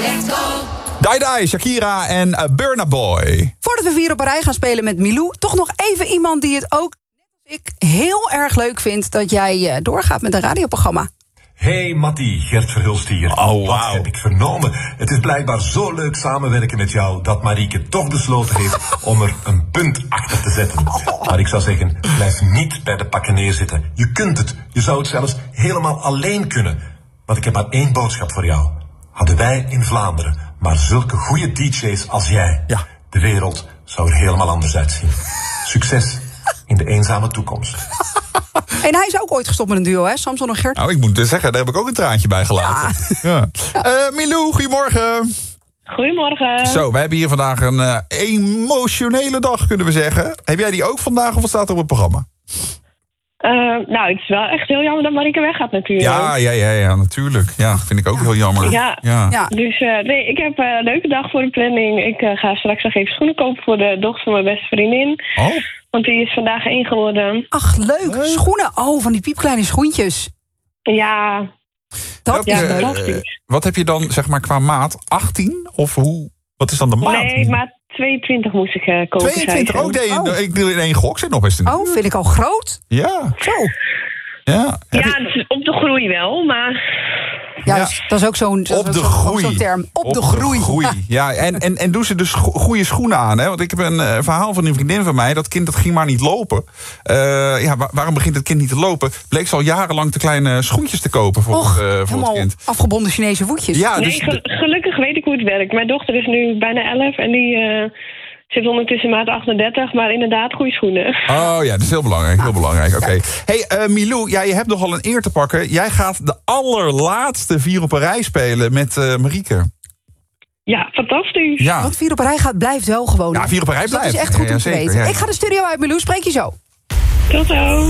Let's go. Dai, Shakira en Burna Boy. Voordat we 4 op een rij gaan spelen met Milou, toch nog even iemand die het ook, net als ik, heel erg leuk vindt dat jij doorgaat met een radioprogramma. Hey Mattie, Gert Verhulst hier. Oh, wow. Wat heb ik vernomen? Het is blijkbaar zo leuk samenwerken met jou dat Marieke toch besloten heeft om er een punt achter te zetten. Maar ik zou zeggen, blijf niet bij de pakken neerzitten. Je kunt het. Je zou het zelfs helemaal alleen kunnen. Want ik heb maar één boodschap voor jou. Hadden wij in Vlaanderen maar zulke goede DJ's als jij, Ja. de wereld zou er helemaal anders uitzien. Succes in de eenzame toekomst. En hij is ook ooit gestopt met een duo, hè? Samson en Gert. Nou, ik moet zeggen, daar heb ik ook een traantje bij gelaten. Ja. Milou, goedemorgen. Goedemorgen. Zo, wij hebben hier vandaag een emotionele dag, kunnen we zeggen. Heb jij die ook vandaag of wat staat er op het programma? Nou, het is wel echt heel jammer dat Marieke weggaat natuurlijk. Ja, natuurlijk. Ja, vind ik ook heel jammer. Ja. Ja. Dus nee, ik heb een leuke dag voor de planning. Ik ga straks nog even schoenen kopen voor de dochter van mijn beste vriendin. Oh, Want die is vandaag 1 geworden. Ach, leuk. Schoenen. Oh, van die piepkleine schoentjes. Ja, Dat ja, is leuk. fantastisch. wat heb je dan, zeg maar, qua maat? 18? Of hoe? Wat is dan de maat? Nee, maar 22 moest ik kopen. 22? zei Ook ze. nee, ik doe in één gok, zit nog best in. Oh, vind ik al groot. Ja, Zo. ja. Heb Ja, je- het is op de groei wel, maar... Ja, Ja. dat is ook zo'n Op de groei. zo'n term. Op de groei. Ja, en doen ze dus goede schoenen aan, hè? Want ik heb een verhaal van een vriendin van mij. Dat kind dat ging maar niet lopen. Waarom begint het kind niet te lopen? Bleek ze al jarenlang te kleine schoentjes te kopen voor Och, het helemaal kind. afgebonden Chinese voetjes. Ja, Nee, dus gelukkig weet ik hoe het werkt. Mijn dochter is nu bijna 11 en die zit ondertussen maat 38. Maar inderdaad, goede schoenen. Oh ja, dat is heel belangrijk. Heel belangrijk. Oké. Hey, Milou, ja, je hebt nogal een eer te pakken. Jij gaat de allerlaatste 4 op een rij spelen met Marieke. Ja, fantastisch. Ja. Want 4 op een rij blijft wel gewoon. Ja, 4 op een rij Dus dat blijft. is echt goed Ja, om te zeker. weten. Ja, ja. Ik ga de studio uit, Milou. Spreek je zo. Tot zo.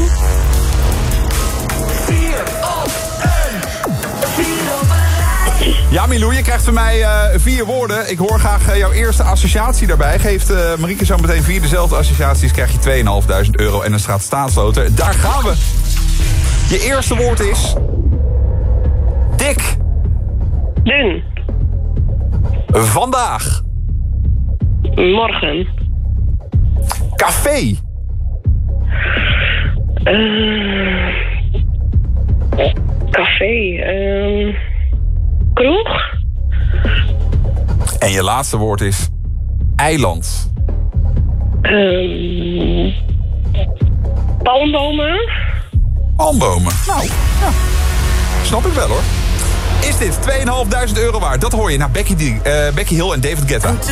Ja, Milou, je krijgt van mij 4 woorden. Ik hoor graag jouw eerste associatie daarbij. Geeft Marieke zo meteen 4 dezelfde associaties, krijg je €2.500 en een straat staatsloten. Daar gaan we. Je eerste woord is... dik. Dun. Vandaag. Morgen. Café. Café. Kroeg. En je laatste woord is... eiland. Palmbomen. Palmbomen. Nou, ja. Snap ik wel, hoor. Is dit €2.500 waard? Dat hoor je naar Becky Hill en David Guetta.